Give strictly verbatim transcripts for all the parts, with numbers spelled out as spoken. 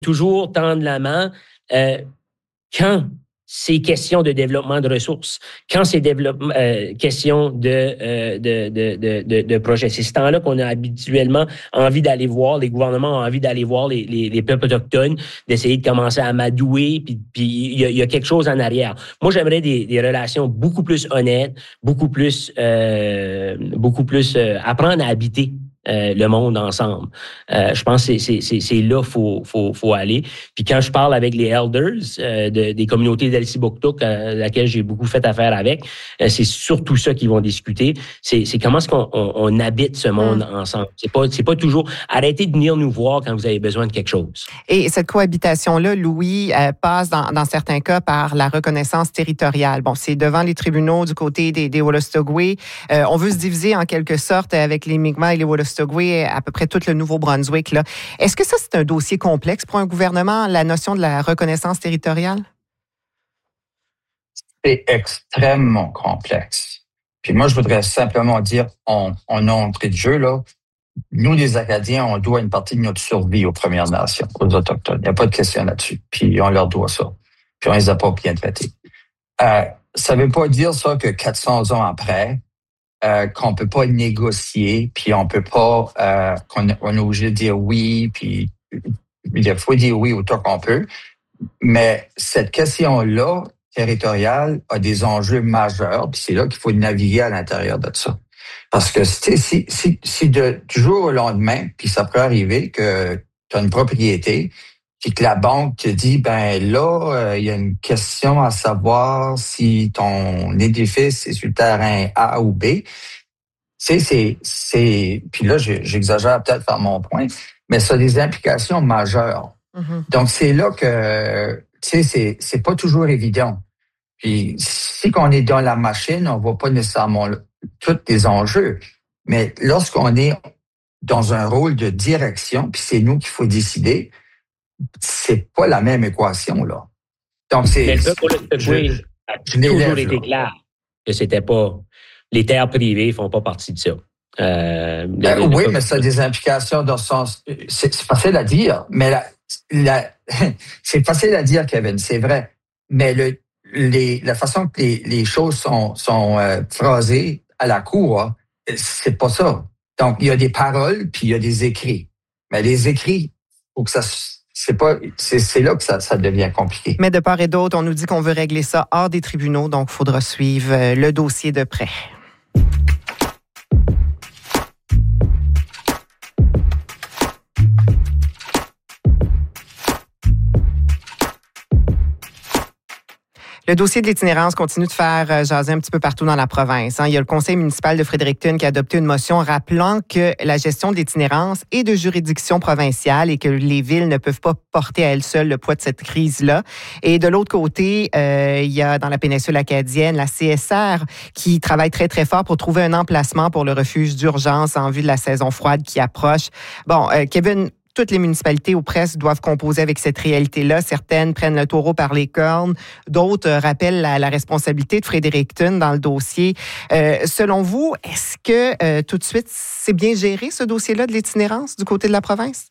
toujours tendre la main euh, quand c'est question de développement de ressources, quand c'est développement, euh, question de, euh, de, de, de, de, de projets. C'est ce temps-là qu'on a habituellement envie d'aller voir, les gouvernements ont envie d'aller voir les, les, les peuples autochtones, d'essayer de commencer à amadouer, puis il y, y a quelque chose en arrière. Moi, j'aimerais des, des relations beaucoup plus honnêtes, beaucoup plus, euh, beaucoup plus euh, apprendre à habiter Euh, le monde ensemble. Euh, je pense que c'est, c'est, c'est là qu'il faut, faut, faut aller. Puis quand je parle avec les elders euh, de, des communautés d'Elsiboktuk, à laquelle j'ai beaucoup fait affaire avec, euh, c'est surtout ça qu'ils vont discuter. C'est, c'est comment est-ce qu'on on, on habite ce monde mmh. ensemble. C'est pas, c'est pas toujours arrêtez de venir nous voir quand vous avez besoin de quelque chose. Et cette cohabitation-là, Louis, euh, passe dans, dans certains cas par la reconnaissance territoriale. Bon, c'est devant les tribunaux du côté des, des Wolastoqey. Euh, on veut se diviser en quelque sorte avec les Mi'kmaq et les Wolastoqey à peu près tout le Nouveau-Brunswick. Là. Est-ce que ça, c'est un dossier complexe pour un gouvernement, la notion de la reconnaissance territoriale? C'est extrêmement complexe. Puis moi, je voudrais simplement dire, en, en entrée de jeu, là, nous, les Acadiens, on doit une partie de notre survie aux Premières Nations, aux Autochtones. Il n'y a pas de question là-dessus. Puis on leur doit ça. Puis on les a pas bien traités. Euh, ça ne veut pas dire ça que quatre cents ans après, Euh, qu'on peut pas négocier, puis on peut pas, euh, qu'on on est obligé de dire oui, puis il faut dire oui autant qu'on peut. Mais cette question-là, territoriale, a des enjeux majeurs, puis c'est là qu'il faut naviguer à l'intérieur de ça. Parce que si, si, si, si de, du jour au lendemain, puis ça peut arriver que tu as une propriété, puis que la banque te dit, ben là, il euh, y a une question à savoir si ton édifice est sur le terrain A ou B. C'est, c'est, c'est, puis là, j'exagère peut-être par mon point, mais ça a des implications majeures. Mm-hmm. Donc, c'est là que, tu sais, c'est, c'est pas toujours évident. Puis, si on est dans la machine, on voit pas nécessairement tous les enjeux. Mais lorsqu'on est dans un rôle de direction, puis c'est nous qu'il faut décider, c'est pas la même équation, là. Donc, c'est. Mais le peuple Wolastoqey a toujours été clair que c'était pas. Les terres privées font pas partie de ça. Euh, euh, les, oui, les... mais ça a des implications dans le sens. C'est, c'est facile à dire, mais la, la, c'est facile à dire, Kevin, c'est vrai. Mais le, les, la façon que les, les choses sont, sont euh, phrasées à la cour, c'est pas ça. Donc, il y a des paroles, puis il y a des écrits. Mais les écrits, faut que ça. C'est pas, c'est, c'est là que ça, ça devient compliqué. Mais de part et d'autre, on nous dit qu'on veut régler ça hors des tribunaux, donc il faudra suivre le dossier de près. Le dossier de l'itinérance continue de faire jaser un petit peu partout dans la province. Il y a le conseil municipal de Fredericton qui a adopté une motion rappelant que la gestion de l'itinérance est de juridiction provinciale et que les villes ne peuvent pas porter à elles seules le poids de cette crise-là. Et de l'autre côté, euh, il y a dans la péninsule acadienne la C S R qui travaille très, très fort pour trouver un emplacement pour le refuge d'urgence en vue de la saison froide qui approche. Bon, euh, Kevin, toutes les municipalités ou presque doivent composer avec cette réalité-là. Certaines prennent le taureau par les cornes, d'autres euh, rappellent la, la responsabilité de Fredericton dans le dossier. Euh, selon vous, est-ce que euh, tout de suite, c'est bien géré ce dossier-là de l'itinérance du côté de la province?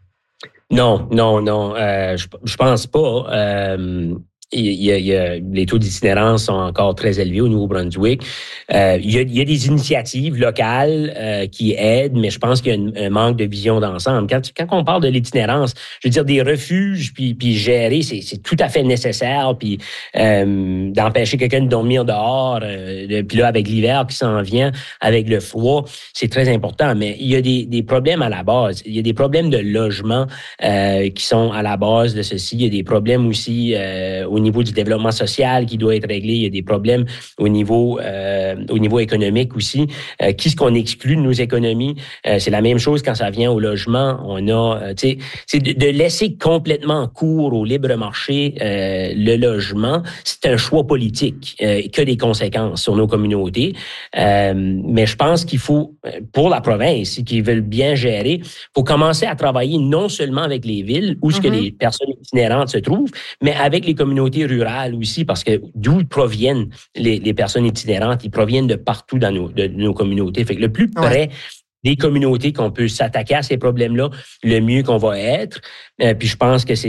Non, non, non. Euh, je, je pense pas. Euh, il y a, il y a, les taux d'itinérance sont encore très élevés au Nouveau-Brunswick. Euh, il, y a, il y a des initiatives locales euh, qui aident, mais je pense qu'il y a un, un manque de vision d'ensemble. Quand, quand on parle de l'itinérance, je veux dire, des refuges, puis, puis gérer, c'est, c'est tout à fait nécessaire, puis euh, d'empêcher quelqu'un de dormir dehors, euh, de, puis là, avec l'hiver qui s'en vient, avec le froid, c'est très important. Mais il y a des, des problèmes à la base. Il y a des problèmes de logement euh, qui sont à la base de ceci. Il y a des problèmes aussi euh, au niveau du développement social qui doit être réglé. Il y a des problèmes au niveau euh, au niveau économique aussi. Euh, Qu'est-ce qu'on exclut de nos économies? Euh, c'est la même chose quand ça vient au logement. On a, euh, tu sais, c'est de, de laisser complètement court au libre marché euh, le logement. C'est un choix politique euh, qui a des conséquences sur nos communautés. Euh, mais je pense qu'il faut, pour la province, qui veulent bien gérer, faut commencer à travailler non seulement avec les villes où ce mm-hmm. que les personnes itinérantes se trouvent, mais avec les communautés rurales aussi, parce que d'où proviennent les, les personnes itinérantes, ils proviennent de partout dans nos, de, de nos communautés. Fait que le plus près ouais. des communautés qu'on peut s'attaquer à ces problèmes-là, le mieux qu'on va être. Euh, puis je pense que c'est